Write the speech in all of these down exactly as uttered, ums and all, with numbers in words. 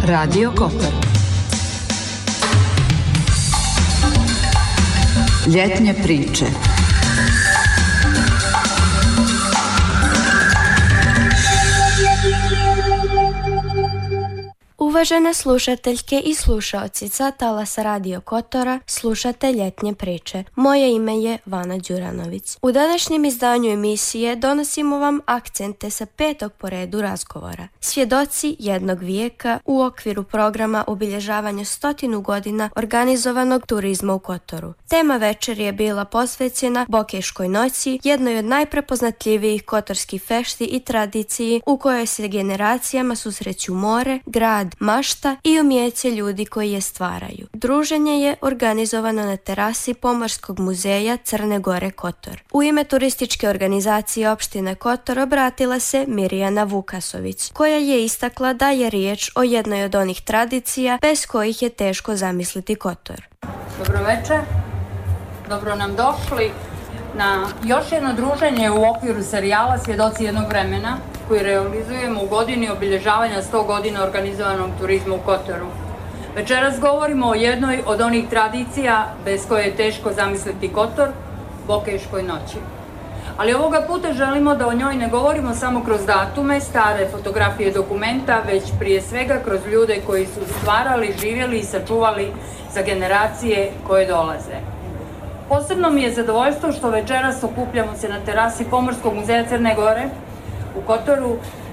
Radio Kotor. Ljetnje priče. Uvažene slušateljke i slušaoci sa talasa Radio Kotora, slušate Ljetnje priče. Moje ime je Vana Đuranović. U današnjem izdanju emisije donosimo vam akcente sa petog po redu razgovora. Svjedoci jednog vijeka u okviru programa obilježavanja stotinu godina organizovanog turizma u Kotoru. Tema večeri je bila posvećena Bokeškoj noći, jednoj od najprepoznatljivijih kotorskih fešti i tradiciji u kojoj se generacijama susreću more, grad, mašta i umijeće ljudi koji je stvaraju. Druženje je organizovano na terasi Pomorskog muzeja Crne Gore Kotor. U ime turističke organizacije opštine Kotor obratila se Mirjana Vukasović, koja je istakla da je riječ o jednoj od onih tradicija bez kojih je teško zamisliti Kotor. Dobro večer, dobro nam došli na još jedno druženje u okviru serijala Svjedoci jednog vremena, koji realizujemo u godini obilježavanja sto godina organizovanog turizma u Kotoru. Večeras govorimo o jednoj od onih tradicija bez koje je teško zamisliti Kotor, Bokeškoj noći. Ali ovoga puta želimo da o njoj ne govorimo samo kroz datume, stare fotografije dokumenta, već prije svega kroz ljude koji su stvarali, živjeli i sačuvali za generacije koje dolaze. Posebno mi je zadovoljstvo što večeras okupljamo se na terasi Pomorskog muzeja Crne Gore u Kotoru,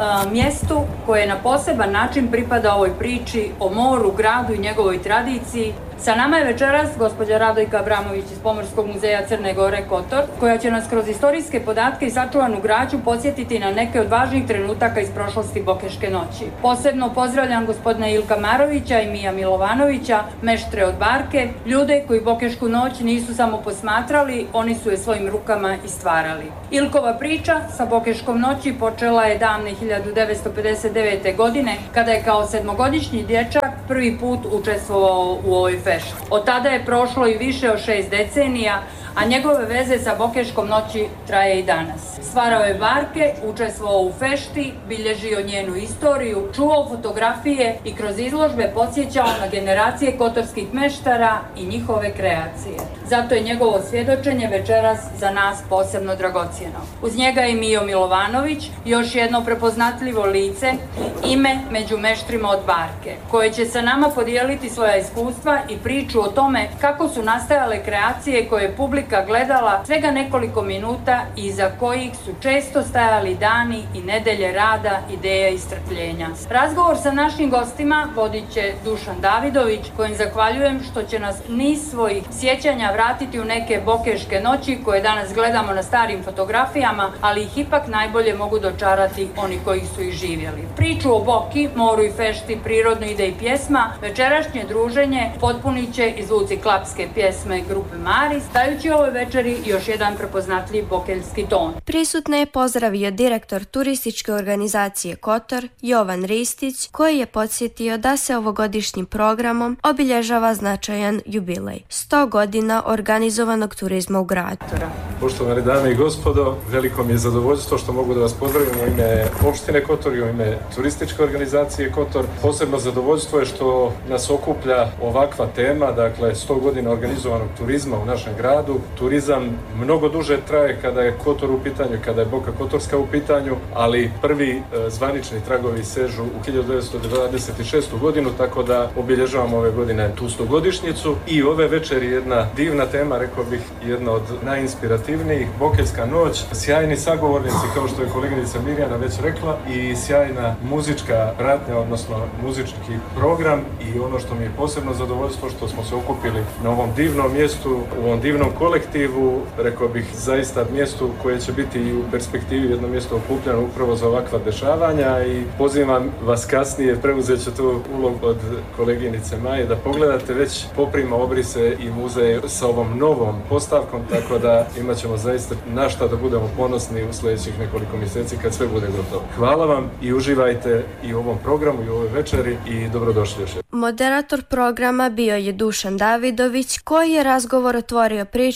mjestu koje na poseban način pripada ovoj priči o moru, gradu i njegovoj tradiciji. Sa nama je večeras gospođa Radojka Abramović iz Pomorskog muzeja Crne Gore Kotor, koja će nas kroz istorijske podatke i sačuvanu građu podsjetiti na neke od važnih trenutaka iz prošlosti Bokeške noći. Posebno pozdravljam gospodina Ilka Marovića i Mija Milovanovića, meštre od Barke, ljude koji Bokešku noć nisu samo posmatrali, oni su je svojim rukama i stvarali. Ilkova priča sa Bokeškom noći počela je davne hiljadu devetsto pedeset devete. godine, kada je kao sedmogodišnji dječak prvi put učestvovao u ovoj fešti. Od tada je prošlo i više od šest decenija, a njegove veze sa Bokeškom noći traje i danas. Stvarao je barke, učestvovao u fešti, bilježio njenu istoriju, čuvao fotografije i kroz izložbe podsjećao na generacije kotorskih meštara i njihove kreacije. Zato je njegovo svjedočenje večeras za nas posebno dragocjeno. Uz njega je Mijo Milovanović, još jedno prepoznatljivo lice, ime među meštrima od Barke, koje će sa nama podijeliti svoja iskustva i priču o tome kako su nastajale kreacije koje je publika gledala svega nekoliko minuta i iza kojih su često stajali dani i nedelje rada, ideja i strpljenja. Razgovor sa našim gostima vodit će Dušan Davidović, kojim zahvaljujem što će nas niz svojih sjećanja vratiti u neke Bokeške noći koje danas gledamo na starim fotografijama, ali ih ipak najbolje mogu dočarati oni koji su ih živjeli. Priču o Boki, moru i fešti, prirodno ide i pjesma, večerašnje druženje potpunit će i zvuci klapske pjesme grupe Maris, dajući ovoj večeri još jedan prepoznatljiv bokeljski ton. Prisutne je pozdravio direktor turističke organizacije Kotor, Jovan Ristić, koji je podsjetio da se ovogodišnjim programom obilježava značajan jubilej. sto godina organizovanog turizma u gradu. Poštovane dame i gospodo, veliko mi je zadovoljstvo što mogu da vas pozdravim u ime opštine Kotor i u ime turističke organizacije Kotor. Posebno zadovoljstvo je što nas okuplja ovakva tema, dakle sto godina organizovanog turizma u našem gradu. Turizam mnogo duže traje kada je Kotor u pitanju, kada je Boka Kotorska u pitanju, ali prvi e, zvanični tragovi sežu u hiljadu devetsto dvadeset šestu. godinu, tako da obilježavamo ove godine tu stogodišnjicu. I ove večeri jedna divna tema, rekao bih jedna od najinspirativnijih, Bokeljska noć. Sjajni sagovornici, kao što je koleginica Mirjana već rekla, i sjajna muzička pratnja, odnosno muzički program. I ono što mi je posebno zadovoljstvo, što smo se okupili na ovom divnom mjestu, u ovom divnom kolektivu, rekao bih zaista mjestu koje će biti i u perspektivi jedno mjesto okupljeno upravo za ovakva dešavanja. I pozivam vas kasnije, preuzet ću tu ulogu od koleginice Maje, da pogledate već poprima obrise i muzej sa ovom novom postavkom, tako da imat ćemo zaista na šta da budemo ponosni u sljedećih nekoliko mjeseci kad sve bude gotovo. Hvala vam i uživajte i u ovom programu i u ovoj večeri i dobrodošli još. Moderator programa bio je Dušan Davidović, koji je razgovor otvorio pričom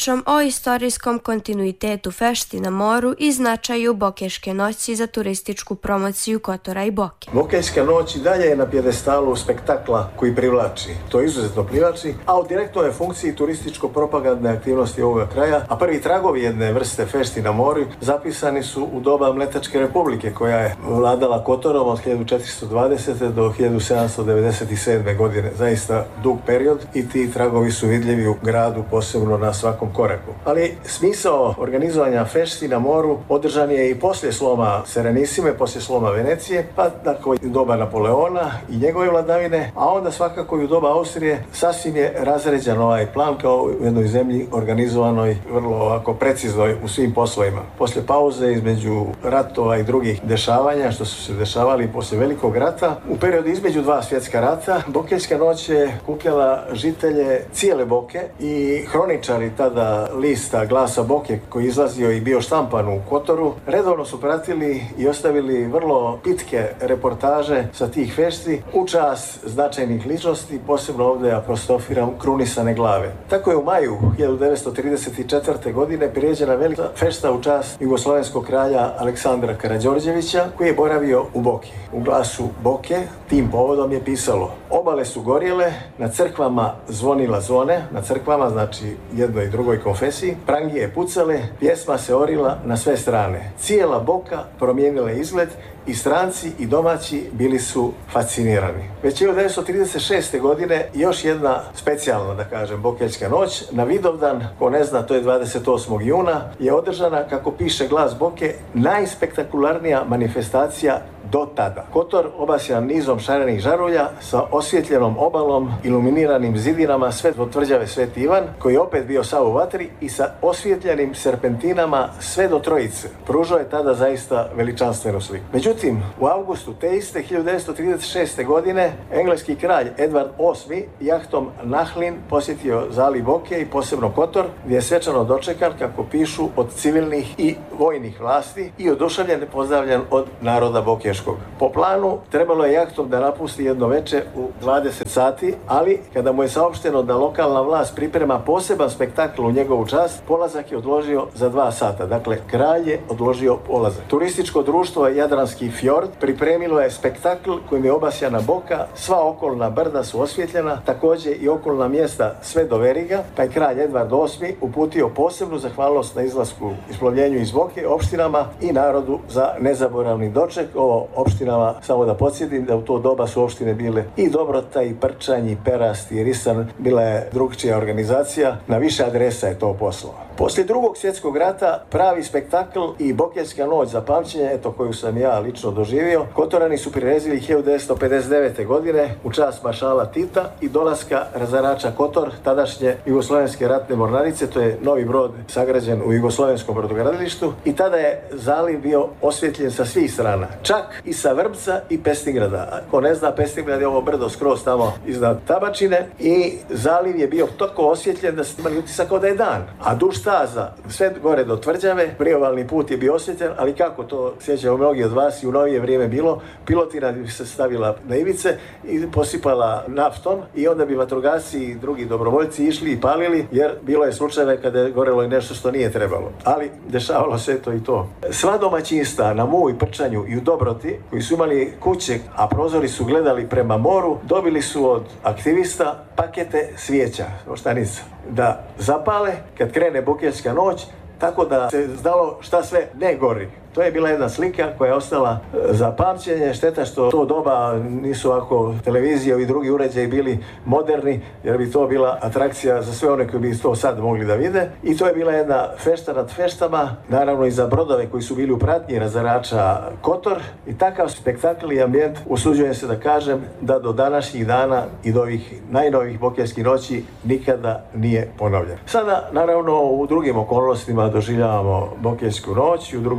pričom o istorijskom kontinuitetu fešti na moru i značaju Bokeške noći za turističku promociju Kotora i Boke. Bokeška noć i dalje je na pjedestalu spektakla koji privlači. To izuzetno privlači, a u direktnoj funkciji turističko-propagandne aktivnosti ovoga kraja, a prvi tragovi jedne vrste fešti na moru zapisani su u doba Mletačke republike koja je vladala Kotorom od hiljadu četiristo dvadesete do hiljadu sedamsto devedeset sedme godine. Zaista dug period i ti tragovi su vidljivi u gradu, posebno na svakom koraku. Ali smisao organizovanja fešti na moru održan je i poslije sloma Serenissime, poslije sloma Venecije, pa dakle i doba Napoleona i njegove vladavine, a onda svakako i u doba Austrije sasvim je razređen ovaj plan kao u jednoj zemlji organizovanoj vrlo ovako preciznoj u svim poslovima. Poslije pauze između ratova i drugih dešavanja što su se dešavali poslije Velikog rata, u periodu između dva svjetska rata, Bokeška noć je kupljala žitelje cijele Boke i hroničari tada lista Glasa Boke koji izlazio i bio štampan u Kotoru, redovno su pratili i ostavili vrlo pitke reportaže sa tih fešti u čast značajnih ličnosti, posebno ovdje apostrofiram krunisane glave. Tako je u maju hiljadu devetsto trideset četvrte. godine priređena velika fešta u čast jugoslovenskog kralja Aleksandra Karađorđevića koji je boravio u Boki. U Glasu Boke tim povodom je pisalo: obale su gorjele, na crkvama zvonila zvone, na crkvama znači jednoj i drugoj konfesiji, prangije pucale, pjesma se orila na sve strane. Cijela Boka promijenila izgled i stranci i domaći bili su fascinirani. Već hiljadu devetsto trideset šeste. godine još jedna specijalna, da kažem, Bokeška noć na Vidovdan, ko ne zna, to je dvadeset osmog juna, je održana, kako piše Glas Boke, najspektakularnija manifestacija do tada. Kotor obasjan nizom šarenih žarulja sa osvjetljenom obalom, iluminiranim zidinama sve do tvrđave Sveti Ivan, koji je opet bio sav u vatri, i sa osvjetljenim serpentinama sve do Trojice. Pružao je tada zaista veličanstvenu sliku. Međutim, u avgustu te iste hiljadu devetsto trideset šeste. godine engleski kralj Edvard osmi jahtom Nahlin posjetio zaliv Boke i posebno Kotor, gdje je svečano dočekan, kako pišu, od civilnih i vojnih vlasti i oduševljen i pozdravljen od naroda Bokeškog. Po planu trebalo je jahtom da napusti jedno veče u dvadeset sati, ali kada mu je saopšteno da lokalna vlast priprema poseban spektakl u njegovu čast, polazak je odložio za dva sata. Dakle, kralj je odložio polazak. Turističko društvo Jadranski fjord pripremilo je spektakl kojim je obasjana Boka, sva okolna brda su osvjetljena, također i okolna mjesta sve do Veriga, pa je kralj Edvard osmi uputio posebnu zahvalnost na izlasku isplovljenju iz Boke, opštinama i narodu za nezaboravni doček. Ovo opštinama, samo da podsjetim da u to doba su opštine bile i Dobrota, i Prčanj, i Perast, i Risan, bila je drugčija organizacija, na više adresa je to poslao. Poslije drugog svjetskog rata pravi spektakl i Bokeška noć za pamćenje, eto koju sam ja lično doživio, Kotorani su prirezili hiljadu devetsto pedeset devete. godine u čast maršala Tita i dolaska razarača Kotor, tadašnje Jugoslovenske ratne mornarice, to je novi brod sagrađen u Jugoslovenskom brodogradilištu, i tada je zaliv bio osvjetljen sa svih strana, čak i sa Vrbca i Pestingrada. Ako ne zna, Pestingrad je ovo brdo skroz tamo iznad Tabačine i zaliv je bio tako osvjetljen da ste imali utisak kao da je dan, a duž staza sve gore do tvrđave, priobalni put je bio osvjetljen, ali kako to sjećaju mnogi od vas i u novije vrijeme bilo, pilotina bi se stavila na ivice i posipala naftom i onda bi vatrogasci i drugi dobrovoljci išli i palili, jer bilo je slučajeve kada je gorelo i nešto što nije trebalo. Ali dešavalo se to i to. Sva domaćinstva na Mu i Prčanju i u Dobroti, koji su imali kuće, a prozori su gledali prema moru, dobili su od aktivista pakete svijeća, oštanica, da zapale kad krene Bokeška noć, tako da se znalo šta sve ne gori. To je bila jedna slika koja je ostala za pamćenje. Šteta što to doba nisu ovako televizije i drugi uređaji bili moderni, jer bi to bila atrakcija za sve one koji bi to sad mogli da vide. I to je bila jedna fešta nad feštama, naravno i za brodove koji su bili u pratnji razarača Kotor. I takav spektakl i ambijent, usuđujem se da kažem, da do današnjih dana i do ovih najnovih Bokeških noći nikada nije ponovljen. Sada, naravno, u drugim okolnostima doživljavamo Bokešku noć i u drugoj organizaciji.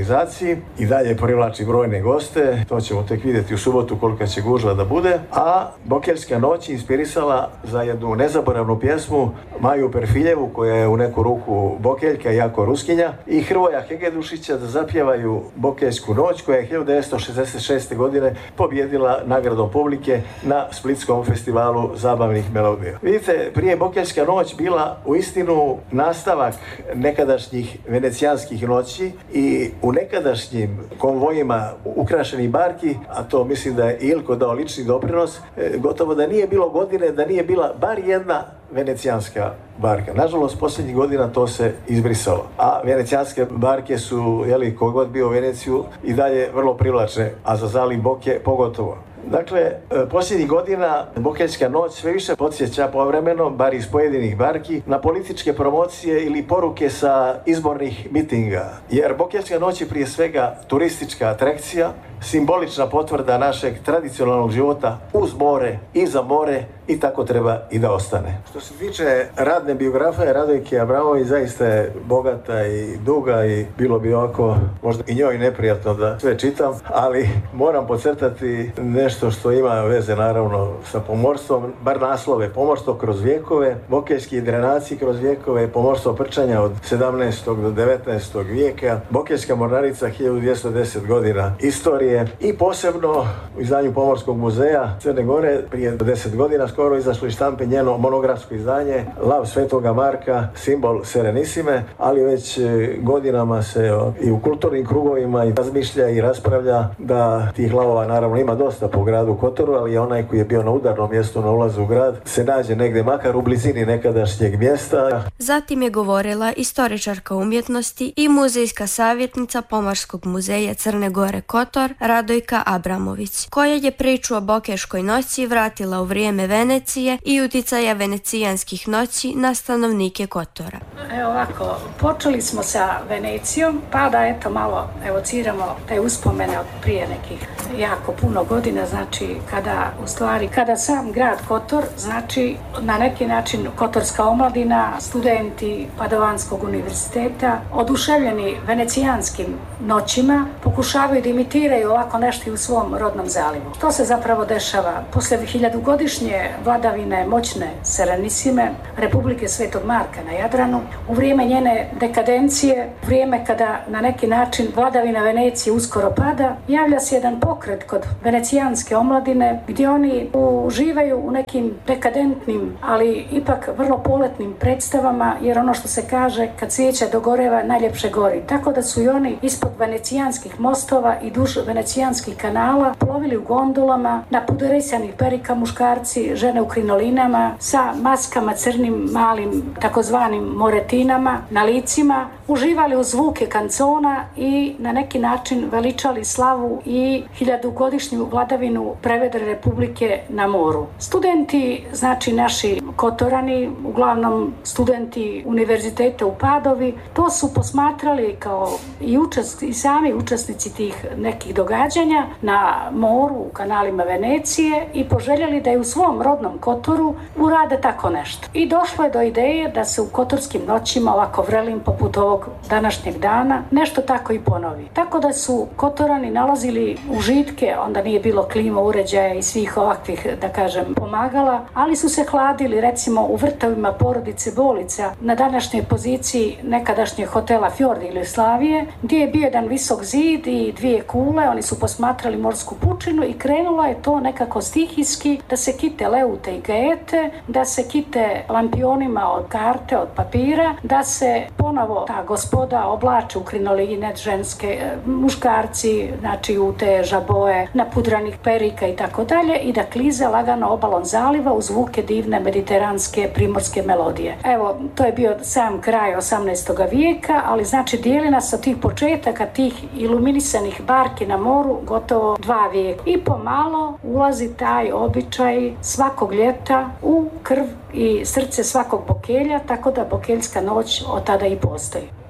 organizaciji i dalje privlači brojne goste. To ćemo tek vidjeti u subotu kolika će gužva da bude. A Bokeljska noć inspirisala za jednu nezaboravnu pjesmu Maju Perfiljevu, koja je u neku ruku Bokeljka, jako Ruskinja, i Hrvoja Hegedušića da zapjevaju Bokeljsku noć, koja je hiljadu devetsto šezdeset šeste. godine pobjedila nagradom publike na Splitskom festivalu zabavnih melodija. Vidite, prije Bokeljska noć bila u istinu nastavak nekadašnjih venecijanskih noći i u nekadašnjim konvojima ukrašenih barki, a to mislim da je Ilko dao lični doprinos, gotovo da nije bilo godine da nije bila bar jedna venecijanska barka. Nažalost, posljednjih godina to se izbrisalo. A venecijanske barke su, jeli, kogod bio u Veneciju, i dalje vrlo privlačne, a za zaliv Boke pogotovo. Dakle, posljednjih godina Bokeljska noć sve više podsjeća povremeno, bar iz pojedinih barki, na političke promocije ili poruke sa izbornih mitinga. Jer Bokeljska noć je prije svega turistička atrakcija, simbolična potvrda našeg tradicionalnog života uz more i za more, i tako treba i da ostane. Što se tiče radne biografije Radojke Abramović, zaista je bogata i duga i bilo bi ovako možda i njoj neprijatno da sve čitam, ali moram podcrtati nešto što ima veze naravno sa pomorstvom, bar naslove: Pomorstvo kroz vijekove, Bokeljski drenaci kroz vijekove, Pomorstvo prčanja od sedamnaestog do devetnaestog vijeka, Bokeljska mornarica hiljadu dvjesto deset godina istorije, i posebno u izdanju Pomorskog muzeja Crne Gore prije deset godina skoro izašlo iz štampe njeno monografsko izdanje Lav Svetoga Marka, simbol Serenissime, ali već godinama se i u kulturnim krugovima i razmišlja i raspravlja da tih lavova naravno ima dosta po gradu Kotoru, ali je onaj koji je bio na udarnom mjestu na ulazu u grad se nađe negdje makar u blizini nekadašnjeg mjesta. Zatim je govorila istoričarka umjetnosti i muzejska savjetnica Pomorskog muzeja Crne Gore Kotor Radojka Abramović, koja je priču o Bokeškoj noći vratila u vrijeme Venecije i uticaja venecijanskih noći na stanovnike Kotora. Evo ovako, počeli smo sa Venecijom, pa da eto malo evociramo te uspomene od prije nekih jako puno godina, znači kada u stvari, kada sam grad Kotor, znači na neki način kotorska omladina, studenti Padovanskog univerziteta, oduševljeni venecijanskim noćima, pokušavaju da imitiraju ovako nešto i u svom rodnom zalivu. To se zapravo dešava posle hiljadugodišnje vladavine moćne Serenissime, Republike Svetog Marka na Jadranu, u vrijeme njene dekadencije, vrijeme kada na neki način vladavina Venecije uskoro pada, javlja se jedan pokret kod venecijanske omladine gdje oni uživaju u nekim dekadentnim, ali ipak vrlo poletnim predstavama, jer ono što se kaže, kad svijeća dogoreva, najljepše gori. Tako da su i oni ispod venecijanskih mostova i duž venecijanskih kanala plovili u gondolama, na puderisanih perika muškarci, žene u krinolinama, sa maskama crnim malim takozvanim moretinama na licima, uživali u zvuke kancona i na neki način veličali slavu i hiljadugodišnju vladavinu prevedre Republike na moru. Studenti, znači naši Kotorani, uglavnom studenti univerziteta u Padovi, to su posmatrali kao i, učest, i sami učesnici tih nekih događanja na moru, u kanalima Venecije, i poželjeli da je u svom rodnom Kotoru urade tako nešto. I došlo je do ideje da se u kotorskim noćima, ovako vrelim poput ovog današnjeg dana, nešto tako i ponovi. Tako da su Kotorani nalazili užitke, onda nije bilo klima uređaja i svih ovakvih, da kažem, pomagala, ali su se hladili recimo u vrtovima porodice Bolica na današnjoj poziciji nekadašnjeg hotela Fjord ili Slavije, gdje je bio jedan visok zid i dvije kule, oni su posmatrali morsku pučinu i krenulo je to nekako stihijski da se kite leute i gaete, da se kite lampionima od karte, od papira, da se ponovo ta gospoda oblače u krinoline ženske, muškarci, znači u te žaboje, napudranih perika i tako dalje, i da klize lagano obalom zaliva uz zvuke divne mediteranske primorske melodije. Evo, to je bio sam kraj osamnaestog vijeka, ali znači dijeli nas od tih početaka, tih iluminisanih barki na moru gotovo dva vijeka. I pomalo ulazi taj običaj svakog ljeta u krv i srce svakog Bokelja, tako da Bokeljska noć od tada i postoji.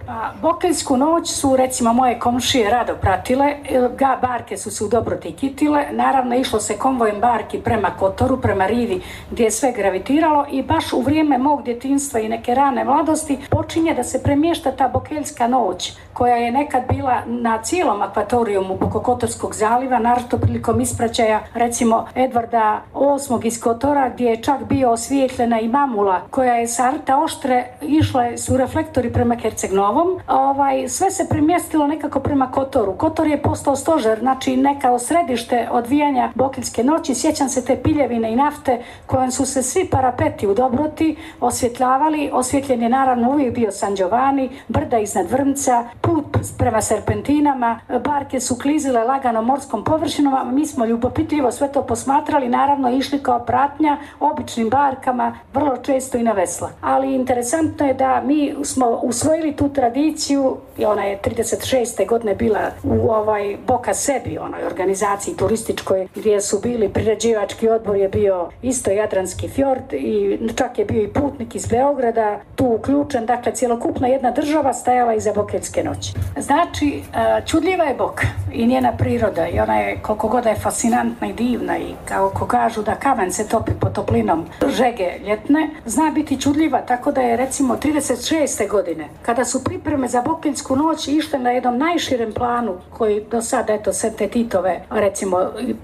Pa, Bokeljsku noć su recimo moje komšije rado pratile, ga barke su se u dobro tikitile, naravno išlo se konvojem barki prema Kotoru, prema rivi gdje je sve gravitiralo i baš u vrijeme mog djetinjstva i neke rane mladosti počinje da se premješta ta Bokeljska noć koja je nekad bila na cijelom akvatorijumu Bokokotorskog zaliva, naročito prilikom ispraćaja recimo Edvarda osmog iz Kotora gdje je čak bio osvijetljena i mamula koja je sa Rta Oštre išle su reflektori prema Herceg-Novom. Ovaj, sve se premjestilo nekako prema Kotoru. Kotor je postao stožer, znači neka središte odvijanja Bokeljske noći. Sjećam se te piljevine i nafte kojom su se svi parapeti u Dobroti osvjetljavali. Osvjetljen je naravno uvijek bio San Giovanni, brda iznad Vrmca, put prema serpentinama, barke su klizile lagano morskom površinom, a mi smo ljubopitljivo sve to posmatrali, naravno išli kao pratnja običnim barkama, vrlo često i na vesla. Ali interesantno je da mi smo usvojili tu tradiciju i ona je trideset šeste godine bila u ovaj Boka Sebi, onoj organizaciji turističkoj gdje su bili priređivački odbor je bio isto Jadranski fjord i čak je bio i putnik iz Beograda tu uključen, dakle cjelokupna jedna država stajala iza Bokeljske noći. Znači, čudljiva je Boka i njena priroda i ona je koliko god je fascinantna i divna i kao ko kažu da kamen se topi pod toplinom žege ljetne, zna biti čudljiva, tako da je recimo trideset šeste godine kada su pripreme za Bokeljsku noć išle na jednom najširem planu koji do sada, eto, sve te Titove, recimo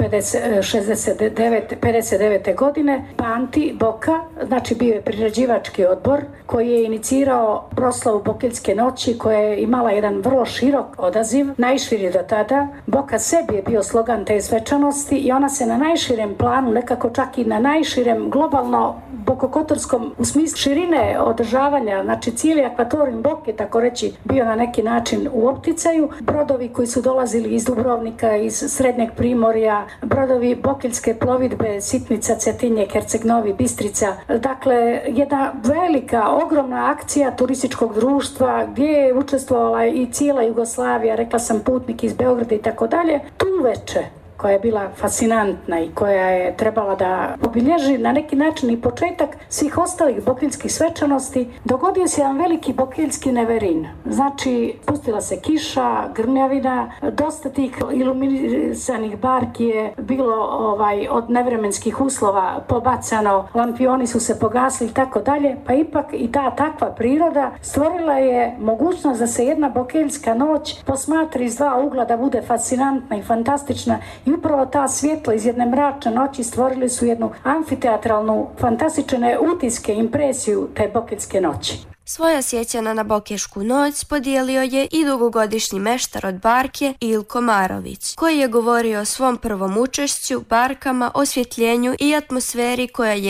šezdeset devete, pedeset devete godine, pamti Boka, znači bio je priređivački odbor koji je inicirao proslavu Bokeljske noći koja je imala jedan vrlo širok odaziv, najširi do tada. Boka Sebi je bio slogan te svečanosti i ona se na najširem planu, nekako čak i na najširem globalno bokokotorskom u smislu širine održavanja, znači cijeli akvatorijum Boke, tako reći, bio na neki način u opticaju. Brodovi koji su dolazili iz Dubrovnika, iz Srednjeg Primorja, brodovi Bokeljske plovidbe, Sitnica, Cetinje, Herceg-Novi, Bistrica. Dakle, jedna velika, ogromna akcija turističkog društva gdje je učestvovala i cijela Jugoslavija, rekla sam putnik iz Beograda i tako dalje. Tu veče koja je bila fascinantna i koja je trebala da obilježi na neki način i početak svih ostalih bokeljskih svečanosti, dogodio se jedan veliki bokeljski neverin. Znači, pustila se kiša, grmljavina, dosta tih iluminisanih barki je bilo ovaj, od nevremenskih uslova pobacano, lampioni su se pogasli i tako dalje, pa ipak i ta takva priroda stvorila je mogućnost da se jedna bokeljska noć posmatri iz dva ugla, da bude fascinantna i fantastična. I upravo ta svjetla iz jedne mračne noći stvorili su jednu amfiteatralnu, fantastične utiske, impresiju te Bokeljske noći. Svoja sjećanja na Bokešku noć podijelio je i dugogodišnji meštar od barke Ilko Marović, koji je govorio o svom prvom učešću, barkama, osvjetljenju i atmosferi koja je